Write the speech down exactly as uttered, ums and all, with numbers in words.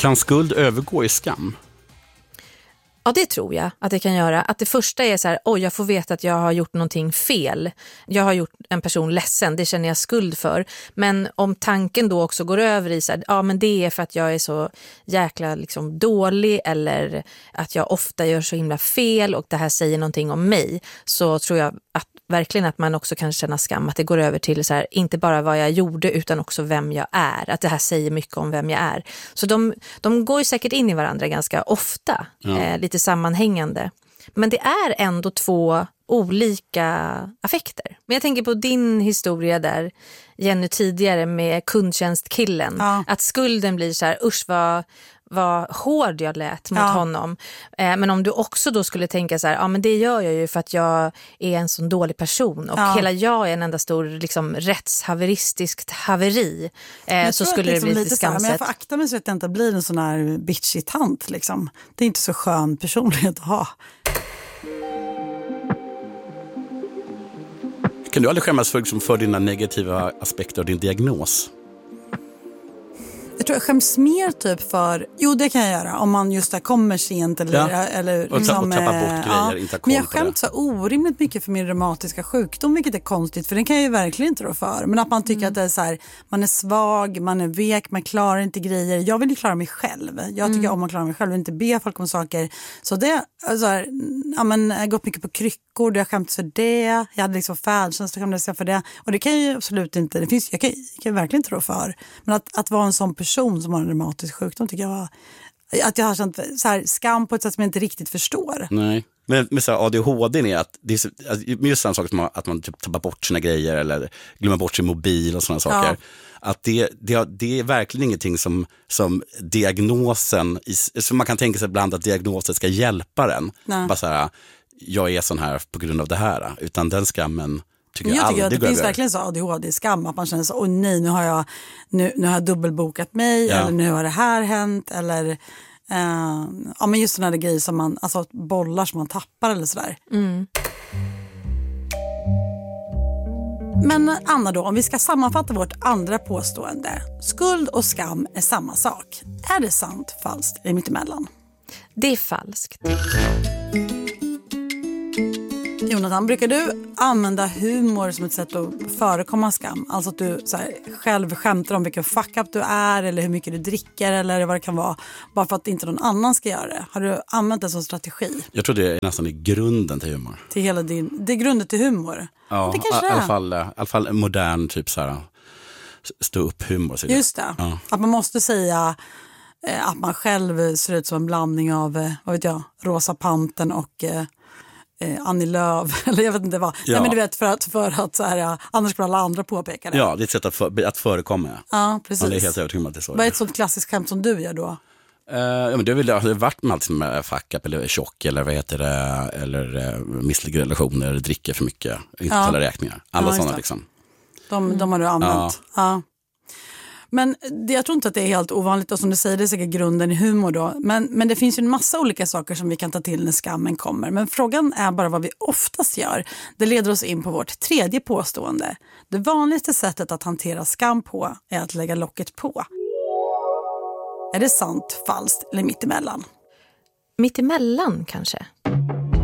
Kan skuld övergå i skam? Ja, det tror jag att det kan göra. Att det första är så här, oj, jag får veta att jag har gjort någonting fel. Jag har gjort en person ledsen, det känner jag skuld för. Men om tanken då också går över i så här, ja men det är för att jag är så jäkla liksom dålig eller att jag ofta gör så himla fel och det här säger någonting om mig. Så tror jag att verkligen att man också kan känna skam, att det går över till så här, inte bara vad jag gjorde utan också vem jag är. Att det här säger mycket om vem jag är. Så de, de går ju säkert in i varandra ganska ofta, ja. eh, lite sammanhängande. Men det är ändå två olika affekter. Men jag tänker på din historia där, Jenny, tidigare med kundtjänstkillen. Ja. Att skulden blir så här, usch vad... vad hård jag lät mot ja. honom. Eh, men om du också då skulle tänka så här, ja men det gör jag ju för att jag är en sån dålig person och ja. hela jag är en enda stor liksom rättshaveristiskt haveri. Eh, så skulle liksom det bli lite skamset. Men jag får akta mig så att jag inte blir en sån här bitchig tant liksom. Det är inte så skön personlighet att ha. Kan du aldrig skämmas för, liksom, för dina negativa aspekter av din diagnos? Jag tror jag skäms mer typ för, jo det kan jag göra om man just där kommer sent eller, ja. eller och liksom, tappa bort grejer, ja. inte Men jag skäms så orimligt mycket för min reumatiska sjukdom, vilket är konstigt för den kan jag ju verkligen inte rå för. Men att man tycker mm. att det är så här, man är svag, man är vek, man klarar inte grejer. Jag vill ju klara mig själv. Jag tycker mm. om att klara mig själv och inte be folk om saker. Så det, så här, ja men jag har gått mycket på kryckor, det har skämts för det. Jag hade liksom färdtjänst och skämdes för det. Och det kan ju absolut inte, det finns, jag kan, jag kan verkligen inte rå för. Men att, att vara en sån person som har en reumatisk sjukdom tycker jag var, att jag har känt så här skam på ett sätt som jag inte riktigt förstår. Nej, men med så här A D H D är att det är så, alltså, just samma sak som att man typ tappar bort sina grejer eller glömmer bort sin mobil och sådana saker. Ja. Att det, det, det är verkligen ingenting som, som diagnosen, som man kan tänka sig ibland att diagnosen ska hjälpa den. Nej. Bara så här, jag är sån här på grund av det här, utan den skammen tycker jag, jag tycker att det finns över. Verkligen så A D H D-skam att man känner så, åh nej, nu har jag, nu, nu har jag dubbelbokat mig ja. eller nu har det här hänt eller eh, ja men just sådana där grejer som man, alltså bollar som man tappar eller sådär. Mm. Men Anna då, om vi ska sammanfatta vårt andra påstående. Skuld och skam är samma sak. Är det sant, falskt eller mittemellan? Det är falskt. Jonathan, brukar du använda humor som ett sätt att förekomma skam? Alltså att du så här, själv skämtar om vilken fuck up du är eller hur mycket du dricker eller vad det kan vara. Bara för att inte någon annan ska göra det. Har du använt det som strategi? Jag tror det är nästan i grunden till humor. Till hela din, det är grunden till humor? Ja, i alla fall, i alla fall modern typ så här stå upp humor. Så just det, ja. Att man måste säga eh, att man själv ser ut som en blandning av, eh, vad vet jag, Rosa Pantern och... Eh, Eh, Annie Lööf, eller jag vet inte vad. Ja. Nej, men du vet, för att, för att så här, ja, annars skulle alla andra påpeka det. Ja, det är ett sätt att, för, att förekomma. Ja, precis. Ja, det är helt övertygad att det är så. Vad är ett sånt klassiskt skämt som du gör då? Uh, ja, men det har väl varit med allt med fuck up eller tjock eller vad heter det, eller uh, misslyckade relationer, dricker för mycket, inte ja. alla räkningar. Alla ja, sådana liksom. De, de har du använt. Ja. ja. Men det, jag tror inte att det är helt ovanligt och som du säger, det är säkert grunden i humor då. Men, men det finns ju en massa olika saker som vi kan ta till när skammen kommer. Men frågan är bara vad vi oftast gör. Det leder oss in på vårt tredje påstående. Det vanligaste sättet att hantera skam på är att lägga locket på. Är det sant, falskt eller mittemellan? Mittemellan kanske.